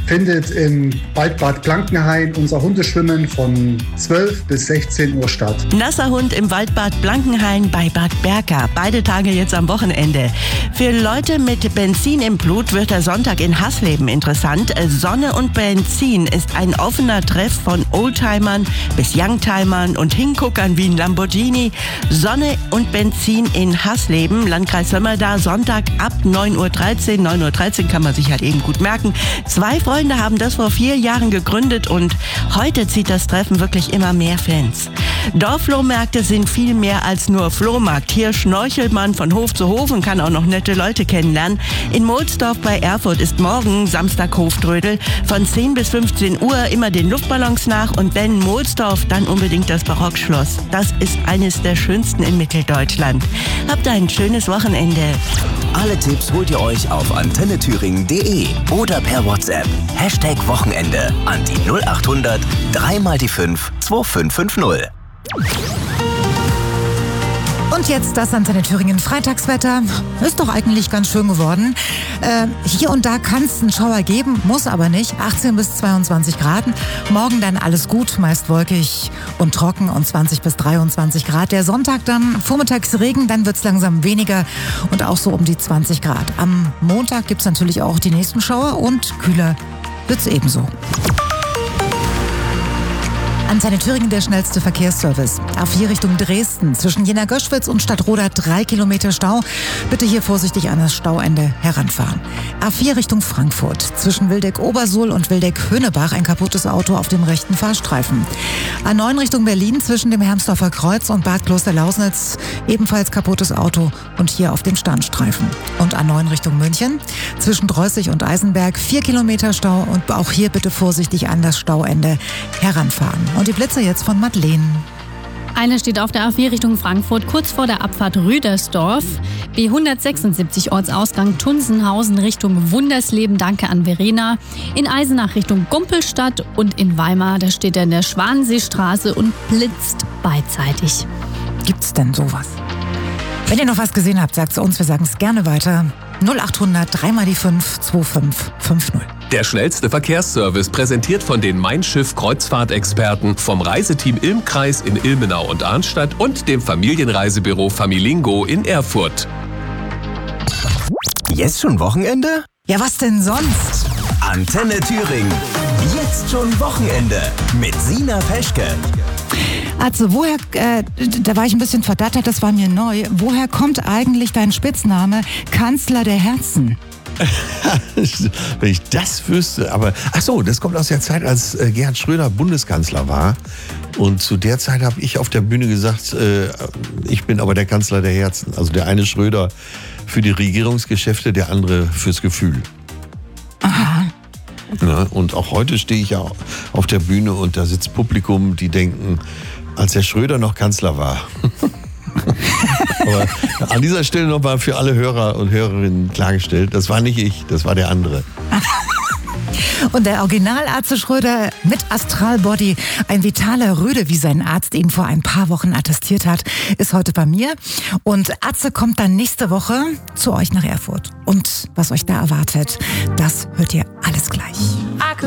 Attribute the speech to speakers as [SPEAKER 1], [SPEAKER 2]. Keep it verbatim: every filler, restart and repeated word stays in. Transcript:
[SPEAKER 1] findet im Waldbad Blankenhain unser Hundeschwimmen von zwölf bis sechzehn Uhr statt.
[SPEAKER 2] Nasser Hund im Waldbad Blankenhain bei Bad Berka. Beide Tage jetzt am Wochenende. Für Leute mit Benzin im Blut wird der Sonntag in Hasleben interessant. Sonne und Benzin ist ein offener Treff von Oldtimern bis Youngtimern und Hinguckern wie ein Lamborghini. Sonne und Benzin in Hasleben, Landkreis Sömmerda, Sonntag ab neun Uhr dreizehn. neun Uhr dreizehn kann man sich halt eben gut merken. Zwei Freunde haben das vor vier Jahren gegründet und heute zieht das Treffen wirklich immer mehr Fans. Dorfflohmärkte sind viel mehr als nur Flohmarkt. Hier schnorchelt man von Hof zu Hof und kann auch noch nette Leute kennenlernen. In Mohlsdorf bei Erfurt ist morgen Samstag Hoftrödel von zehn bis fünfzehn Uhr, immer den Luftballons nach, und wenn Mohlsdorf, dann unbedingt das Barockschloss. Das ist eines der schönsten in Mitteldeutschland. Habt ein schönes Wochenende.
[SPEAKER 3] Alle Tipps holt ihr euch auf antenne thüringen punkt de oder per WhatsApp. Hashtag Wochenende an die null acht hundert drei mal die fünf zwei fünf fünf null.
[SPEAKER 4] Und jetzt das Antenne Thüringen Freitagswetter. Ist doch eigentlich ganz schön geworden. Äh, hier und da kann es einen Schauer geben, muss aber nicht. achtzehn bis zweiundzwanzig Grad. Morgen dann alles gut, meist wolkig und trocken und zwanzig bis dreiundzwanzig Grad. Der Sonntag dann vormittags Regen, dann wird es langsam weniger und auch so um die zwanzig Grad. Am Montag gibt es natürlich auch die nächsten Schauer und kühler wird es ebenso. Antenne Thüringen, der schnellste Verkehrsservice. A vier Richtung Dresden. Zwischen Jena-Göschwitz und Stadtroda drei Kilometer Stau. Bitte hier vorsichtig an das Stauende heranfahren. A vier Richtung Frankfurt. Zwischen Wildeck-Obersuhl und Wildeck-Höhnebach ein kaputtes Auto auf dem rechten Fahrstreifen. A neun Richtung Berlin. Zwischen dem Hermsdorfer Kreuz und Bad Kloster-Lausnitz ebenfalls kaputtes Auto und hier auf dem Standstreifen. Und A neun Richtung München. Zwischen Dreußig und Eisenberg vier Kilometer Stau und auch hier bitte vorsichtig an das Stauende heranfahren. Und die Blitze jetzt von Madeleine.
[SPEAKER 5] Eine steht auf der A vier Richtung Frankfurt, kurz vor der Abfahrt Rüdersdorf. B hundertsechsundsiebzig Ortsausgang Tunsenhausen Richtung Wundersleben, danke an Verena. In Eisenach Richtung Gumpelstadt und in Weimar, da steht er in der Schwanenseestraße und blitzt beidseitig.
[SPEAKER 4] Gibt's denn sowas? Wenn ihr noch was gesehen habt, sagt's uns, wir sagen es gerne weiter. null acht hundert drei mal die fünf zwei fünf fünf null.
[SPEAKER 6] Der schnellste Verkehrsservice, präsentiert von den Mein Schiff Kreuzfahrtexperten vom Reiseteam Ilmkreis in Ilmenau und Arnstadt und dem Familienreisebüro Familingo in Erfurt.
[SPEAKER 3] Jetzt schon Wochenende?
[SPEAKER 4] Ja, was denn sonst?
[SPEAKER 3] Antenne Thüringen. Jetzt schon Wochenende mit Sina Peschke.
[SPEAKER 4] Also woher, äh, da war ich ein bisschen verdattert, das war mir neu. Woher kommt eigentlich dein Spitzname Kanzler der Herzen?
[SPEAKER 7] Wenn ich das wüsste, aber ach so, das kommt aus der Zeit, als äh, Gerhard Schröder Bundeskanzler war. Und zu der Zeit habe ich auf der Bühne gesagt, äh, ich bin aber der Kanzler der Herzen. Also der eine Schröder für die Regierungsgeschäfte, der andere fürs Gefühl.
[SPEAKER 4] Aha.
[SPEAKER 7] Ja, und auch heute stehe ich ja auf der Bühne und da sitzt Publikum, die denken, als der Schröder noch Kanzler war. Aber an dieser Stelle nochmal für alle Hörer und Hörerinnen klargestellt, das war nicht ich, das war der andere.
[SPEAKER 4] Und der Original Atze Schröder mit Astralbody, ein vitaler Röde, wie sein Arzt ihn vor ein paar Wochen attestiert hat, ist heute bei mir. Und Atze kommt dann nächste Woche zu euch nach Erfurt. Und was euch da erwartet, das hört ihr alles gleich.